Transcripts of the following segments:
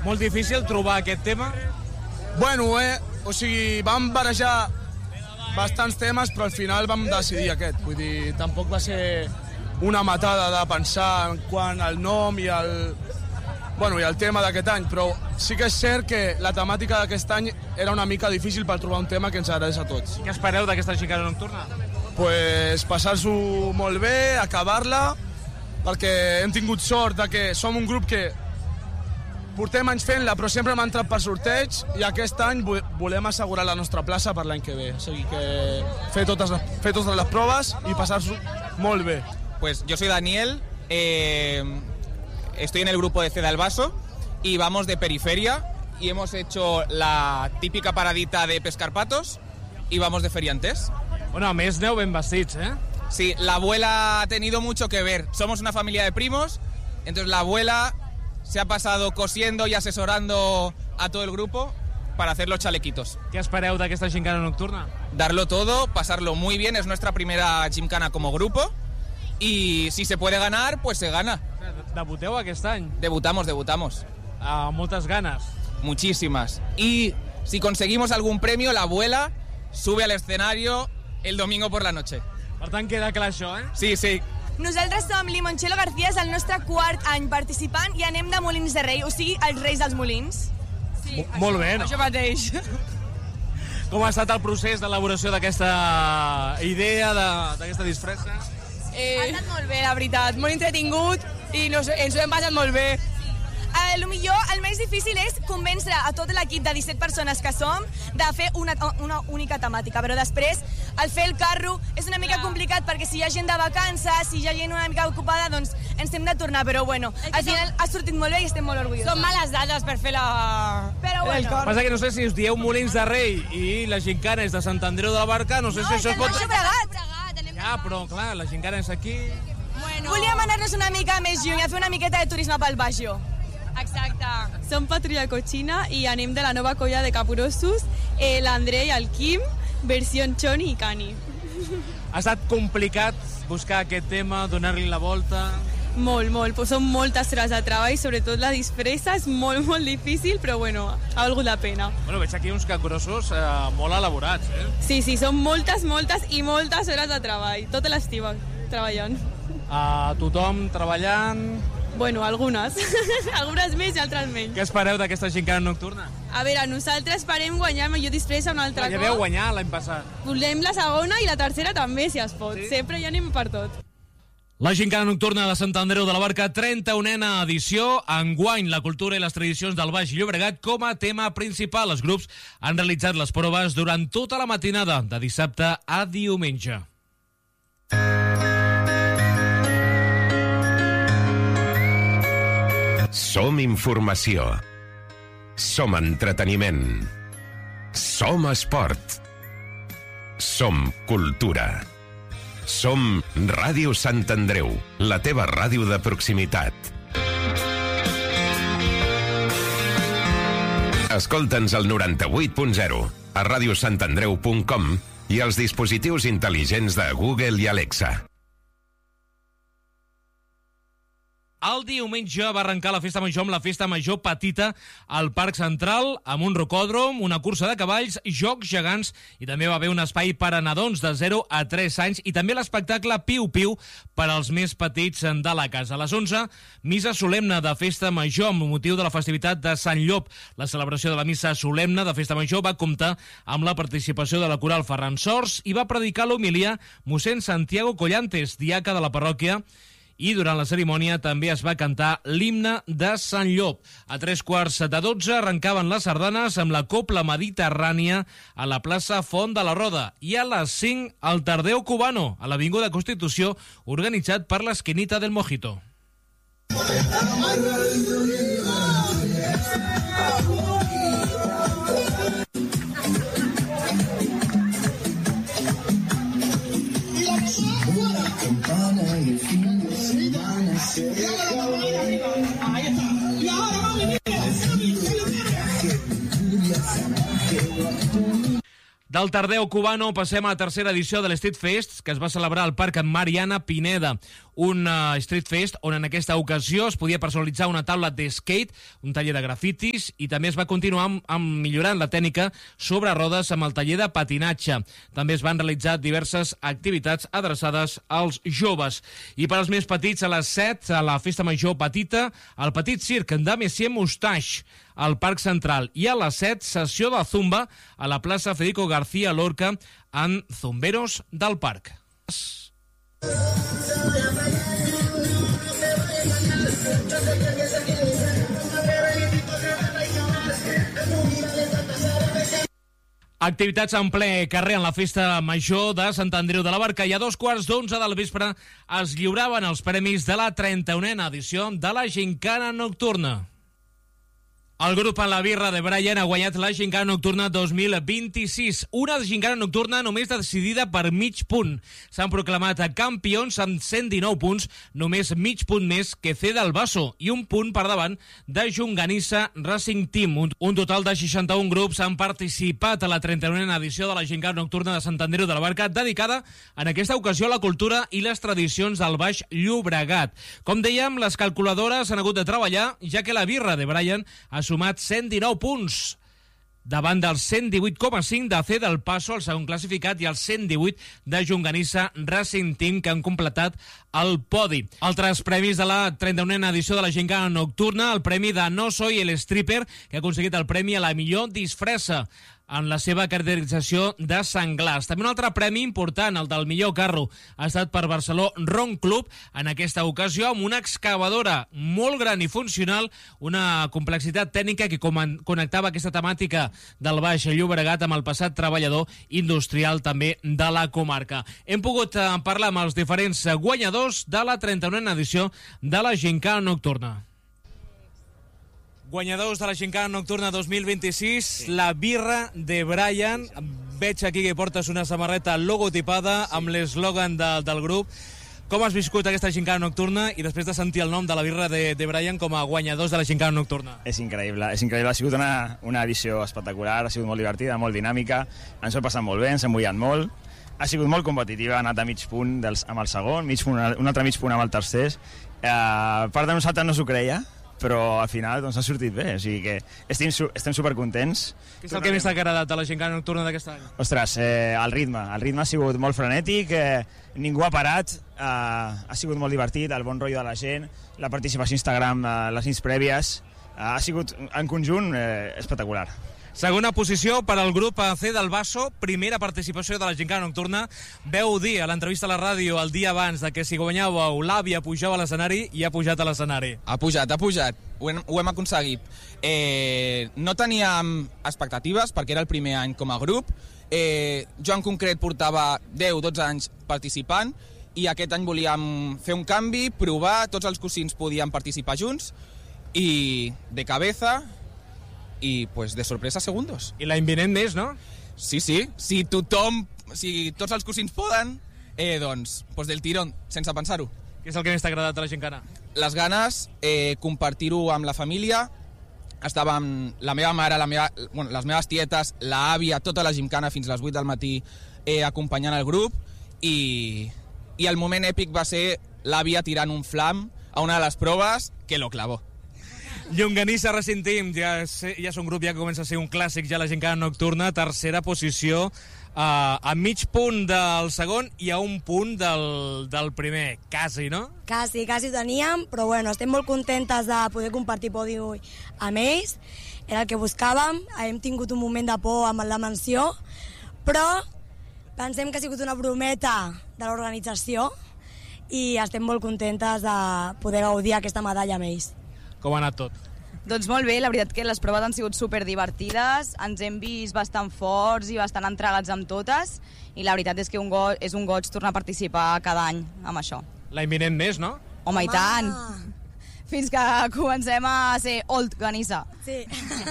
Molt difícil trobar aquest tema? Bueno, o sigui, vam barejar bastants temes, però al final vam decidir aquest. Vull dir, tampoc va ser una matada de pensar en quant al nom i el tema d'aquest any, però sí que és cert que la temàtica d'aquest any era una mica difícil per trobar un tema que ens agradés a tots. Què espereu d'aquesta Gincana Nocturna? Pues passar-s'ho molt bé, acabar-la, perquè hem tingut sort de que som un grup que portem anys fent-la, però sempre hem entrat per sorteig, i aquest any volem assegurar la nostra plaça per l'any que ve. O sigui que fer totes les proves i passar-s'ho molt bé. Pues yo soy Daniel, estoy en el grupo de Ceda el Vaso y vamos de periferia y hemos hecho la típica paradita de pescar patos y vamos de feriantes. Bueno, a més aneu ben vestits, eh? Sí, la abuela ha tenido mucho que ver. Somos una familia de primos, entonces la abuela se ha pasado cosiendo y asesorando a todo el grupo para hacer los chalequitos. Què espereu d'aquesta Gincana Nocturna? Darlo todo, pasarlo muy bien, es nuestra primera Gincana como grupo y si se puede ganar, pues se gana. Debuteu aquest any? Debutamos. Moltes ganes. Muchísimas. Y si conseguimos algún premio, la abuela sube al escenario el domingo por la noche. Per tant, queda clar això, eh? Sí. Nosaltres som Limoncello García, és el nostre quart any participant i anem de Molins de Rei, o sigui, els Reis dels Molins. Sí, molt bé, no? Això mateix. Com ha estat el procés d'elaboració d'aquesta idea, d'aquesta disfressa? Ha estat molt bé, la veritat, molt entretingut i ens ho hem passat molt bé. El millor, el més difícil és convèncer a tot l'equip de 17 persones que som de fer una única temàtica, però després el fer el carro és una mica complicat perquè si hi ha gent de vacances, si hi ha gent una mica ocupada, doncs ens hem de tornar, però bueno, al final ha sortit molt bé i estem molt orgullosos. Són males dades per fer Però bueno. Passa que no sé si us dieu Molins de Rei i la Gincana és de Sant Andreu de la Barca, no sé si això es pot... Ja, però clar, la Gincana és aquí... Volíem anar-nos una mica més lluny, a fer una miqueta de turisme pel Baixo. Exacte. Som Patrulla Cochina i anem de la nova colla de capgrossos, l'André i el Quim, versió Choni i Cani. Ha estat complicat buscar aquest tema, donar-li la volta... Molt. Són moltes hores de treball, sobretot la disfressa és molt difícil, però bueno, ha valgut la pena. Bueno, veig aquí uns capgrossos molt elaborats, eh? Sí, són moltes i moltes hores de treball, tota l'estiu treballant. Tothom treballant... Bueno, algunes. Algunes més i altres menys. Què espereu d'aquesta Gincana Nocturna? A veure, nosaltres esperem guanyar millor disfressa un altre cop. Ja veu guanyar l'any passat. Volem la segona i la tercera també, si es pot. Sí? Sempre hi anem per tot. La Gincana Nocturna de Sant Andreu de la Barca, 31a edició. Enguany, la cultura i les tradicions del Baix Llobregat com a tema principal. Els grups han realitzat les proves durant tota la matinada, de dissabte a diumenge. Som informació. Som entreteniment. Som esport. Som cultura. Som Ràdio Sant Andreu, la teva ràdio de proximitat. Escolta'ns al 98.0, a radiosantandreu.com i als dispositius intel·ligents de Google i Alexa. El diumenge va arrencar la Festa Major amb la Festa Major Petita al Parc Central, amb un rocòdrom, una cursa de cavalls, jocs gegants, i també va haver un espai per a nadons de 0 a 3 anys i també l'espectacle Piu Piu per als més petits de la casa. A les 11, missa solemne de Festa Major amb motiu de la festivitat de Sant Llop. La celebració de la missa solemne de Festa Major va comptar amb la participació de la coral Ferran Sors i va predicar l'homilia mossèn Santiago Collantes, diaca de la parròquia, i durant la cerimònia també es va cantar l'himne de Sant Llop. A 11:45 arrencaven les sardanes amb la Copla Mediterrània a la plaça Font de la Roda i a les 5 el Tardeo Cubano a l'Avinguda Constitució, organitzat per l'Esquinita del Mojito. Del Tardeo Cubano passem a la tercera edició de l'Street Fest, que es va celebrar al Parc Mariana Pineda. un street fest on en aquesta ocasió es podia personalitzar una taula de skate, un taller de grafitis i també es va continuar millorant la tècnica sobre rodes amb el taller de patinatge. També es van realitzar diverses activitats adreçades als joves. I per als més petits, a les 7, a la Festa Major Petita, el Petit Circ de Messier Moustache al Parc Central. I a les 7, sessió de zumba a la plaça Federico García Lorca en Zumberos del Parc. Activitats en ple carrer en la Festa Major de Sant Andreu de la Barca i a 2:15 del vespre es lliuraven els premis de la 31a edició de la Gincana Nocturna. El grup en la birra de Brian ha guanyat la Gincana Nocturna 2026. Una Gincana Nocturna només decidida per mig punt. S'han proclamat campions amb 119 punts, només mig punt més que C del Basso i un punt per davant de Junganissa Racing Team. Un total de 61 grups han participat a la 31a edició de la Gincana Nocturna de Sant Andreu de la Barca, dedicada en aquesta ocasió a la cultura i les tradicions del Baix Llobregat. Com dèiem, les calculadores han hagut de treballar, ja que la birra de Brian ha sumat 119 punts davant del 118,5 de C del Passo, el segon classificat, i el 118 de Junganissa Racing Team, que han completat el podi. Altres premis de la 31a edició de la Gincana Nocturna, el premi de No Soy el Stripper, que ha aconseguit el premi a la millor disfressa en la seva caracterització de senglars. També un altre premi important, el del millor carro, ha estat per Barceló Ron Club, en aquesta ocasió amb una excavadora molt gran i funcional, una complexitat tècnica que connectava aquesta temàtica del Baix Llobregat amb el passat treballador industrial també de la comarca. Hem pogut parlar amb els diferents guanyadors de la 31a edició de la Gincana Nocturna. Guanyadors de la Gincana Nocturna 2026, la birra de Brian. Veig aquí que portes una samarreta logotipada amb l'eslògan del grup. Com has viscut aquesta Gincana Nocturna i després de sentir el nom de la birra de Brian com a guanyadors de la Gincana Nocturna? És increïble. Ha sigut una edició espectacular, ha sigut molt divertida, molt dinàmica, ens ho hem passat molt bé, ens hem mullat molt, ha sigut molt competitiva, ha anat a mig punt amb el segon, un altre mig punt amb el tercer. Part de nosaltres no s'ho creia, però al final doncs, ha sortit bé, o sigui que estem supercontents. Què és el que més t'ha agradat a la Gincana Nocturna d'aquest any? Ostres, el ritme ha sigut molt frenètic, ningú ha parat, ha sigut molt divertit, el bon rotllo de la gent, la participació a Instagram, les nits prèvies, ha sigut en conjunt espectacular. Segona posició per al grup C del Basso, primera participació de la Gincana Nocturna. Veu dir a l'entrevista a la ràdio el dia abans de que si guanyàveu l'àvia pujava a l'escenari i ha pujat a l'escenari. Ha pujat. Ho hem aconseguit. No teníem expectatives perquè era el primer any com a grup. Jo en concret portava 10-12 anys participant i aquest any volíem fer un canvi, provar, tots els cosins podien participar junts i de cabeza... i pues, de sorpresa segundos. I l'any vinent més, no? Sí. Si tots els cosins poden, doncs del tirón, sense pensar-ho. Què és el que més t'ha agradat a la Gincana? Les ganes, compartir-ho amb la família. Estàvem la meva mare, les meves tietes, l'àvia, tota la Gincana fins a les 8 del matí acompanyant el grup i el moment èpic va ser l'àvia tirant un flam a una de les proves que lo clavó. Llonganissa Racing Team ja és un grup ja que comença a ser un clàssic ja la Gincana Nocturna, tercera posició a mig punt del segon i a un punt del primer, quasi, no? Quasi ho teníem, però bueno, estem molt contentes de poder compartir podi amb ells, era el que buscàvem, hem tingut un moment de por amb la menció, però pensem que ha sigut una brometa de l'organització i estem molt contentes de poder gaudir aquesta medalla amb ells. Com ha anat tot? Doncs molt bé, la veritat que les proves han sigut superdivertides, ens hem vist bastant forts i bastant entregats amb totes i la veritat és que és un goig tornar a participar cada any amb això. L'any vinent més, no? Home, i tant! Fins que comencem a ser old Ganissa. Sí.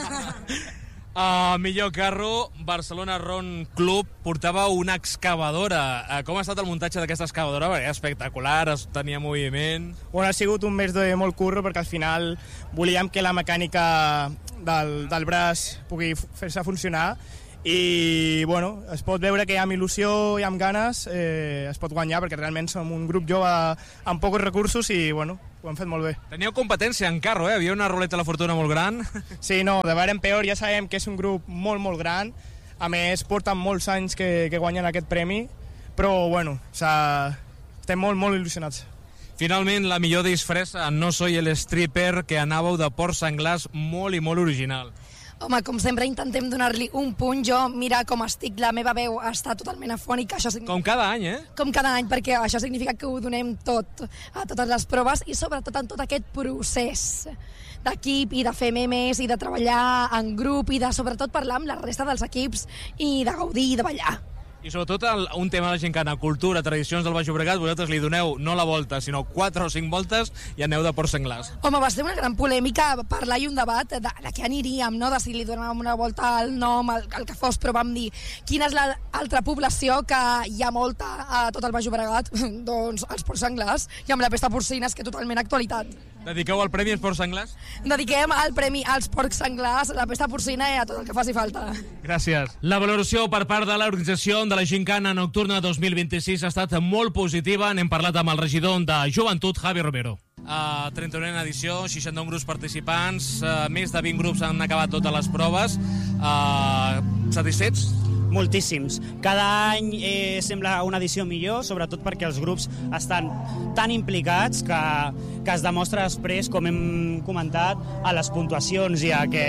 Millor carro, Barcelona Ron Club portava una excavadora. Com ha estat el muntatge d'aquesta excavadora? Perquè era espectacular, tenia moviment... Bueno, ha sigut un mes de molt curro perquè al final volíem que la mecànica del braç pugui fer-se funcionar i bueno, es pot veure que amb il·lusió i amb ganes es pot guanyar, perquè realment som un grup jove amb pocs recursos i bueno, ho hem fet molt bé. Teníeu competència en carro, Havia una ruleta de la fortuna molt gran. Sí, no, de veure en peor ja sabem que és un grup molt, molt gran. A més, porten molts anys que guanyen aquest premi, però bueno, estem molt, molt il·lusionats. Finalment, la millor disfressa, No soy el stripper, que anàveu de porc senglars molt i molt original. Home, com sempre intentem donar-li un punt. Jo, mira com estic, la meva veu està totalment afònica. Com cada any, Com cada any, perquè això significa que ho donem tot, a totes les proves, i sobretot en tot aquest procés d'equip i de fer memes i de treballar en grup i de sobretot parlar amb la resta dels equips i de gaudir i de ballar. I sobretot un tema de la gincana, cultura, tradicions del Baix Llobregat, vosaltres li doneu no la volta, sinó 4 o 5 voltes i aneu de porc senglars. Home, va ser una gran polèmica parlar i un debat de què aniríem, no? De si li donàvem una volta al nom, el que fos, però vam dir quina és l'altra població que hi ha molta a tot el Baix Llobregat? Doncs els porcs senglars, i amb la pesta porcina és que totalment actualitat. Dediqueu el premi als porcs senglars? Dediquem el premi als porcs senglars, a la pesta porcina i a tot el que faci falta. Gràcies. La valoració per part de l'organització de la Gincana Nocturna 2026 ha estat molt positiva. N'hem parlat amb el regidor de Joventut, Javi Romero. 31a edició, 61 grups participants, més de 20 grups han acabat totes les proves. Satisfets? Moltíssims. Cada any sembla una edició millor, sobretot perquè els grups estan tan implicats que es demostra després, com hem comentat, a les puntuacions, ja que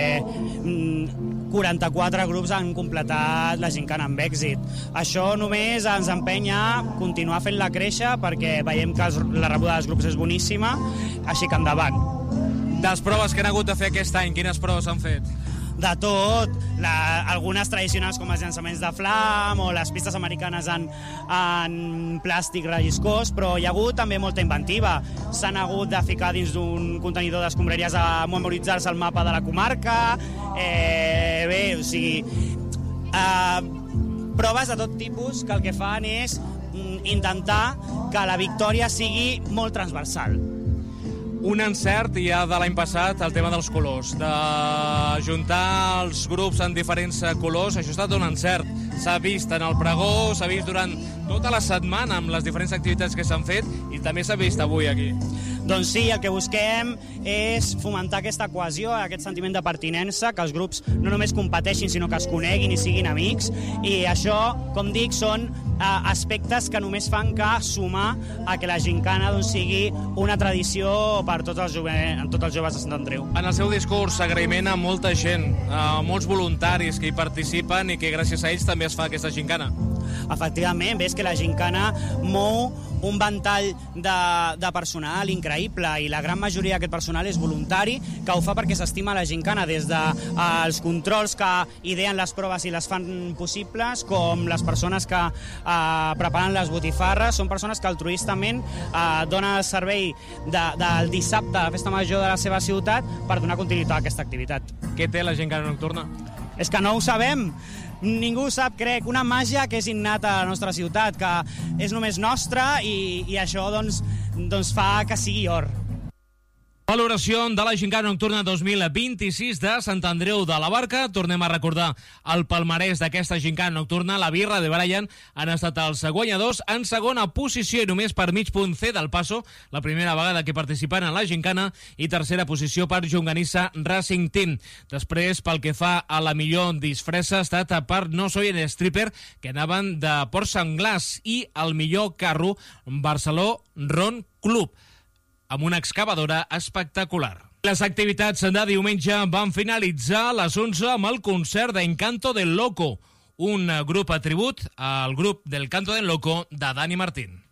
44 grups han completat la gincana amb èxit. Això només ens empenya a continuar fent-la créixer, perquè veiem que la rebuda dels grups és boníssima, així que endavant. De les proves que han hagut de fer aquest any, quines proves han fet? De tot, algunes tradicionals com els llançaments de flam o les pistes americanes en plàstic relliscós, però hi ha hagut també molta inventiva. S'han hagut de ficar dins d'un contenidor d'escombraries a memoritzar-se el mapa de la comarca, proves de tot tipus que el que fan és intentar que la victòria sigui molt transversal. Un encert ja de l'any passat, el tema dels colors, de juntar els grups en diferents colors, això ha estat un encert. S'ha vist en el pregó, s'ha vist durant tota la setmana amb les diferents activitats que s'han fet i també s'ha vist avui aquí. Doncs sí, el que busquem és fomentar aquesta cohesió, aquest sentiment de pertinença, que els grups no només competeixin, sinó que es coneguin i siguin amics, i això, com dic, són aspectes que només fan que sumar a que la gincana sigui una tradició per tots els joves de Sant Andreu. En el seu discurs, agraïment a molta gent, a molts voluntaris que hi participen i que gràcies a ells també es fa aquesta gincana. Efectivament, ves que la gincana mou un ventall de personal increïble, i la gran majoria d'aquest personal és voluntari, que ho fa perquè s'estima la gincana, des dels controls que ideen les proves i les fan possibles, com les persones que preparen les botifarres. Són persones que altruistament donen el servei del dissabte a la festa major de la seva ciutat per donar continuïtat a aquesta activitat. Què té la gincana nocturna? És que no ho sabem. Ningú sap, crec, una màgia que és innata a la nostra ciutat, que és només nostra, i això doncs fa que sigui or. Valoració de la gincana nocturna 2026 de Sant Andreu de la Barca. Tornem a recordar el palmarès d'aquesta gincana nocturna. La Birra de Brian han estat els guanyadors en segona posició i només per mig punt C del Paso, la primera vegada que participen en la gincana, i tercera posició per Llonganissa Racing Team. Després, pel que fa a la millor disfressa, ha estat per No soy el stripper, que anaven de porcs senglars, i el millor carro, Barceló Ron Club, amb una excavadora espectacular. Les activitats de diumenge van finalitzar a les 11 amb el concert d'Encanto del Loco, un grup a tribut al grup del Canto del Loco de Dani Martín.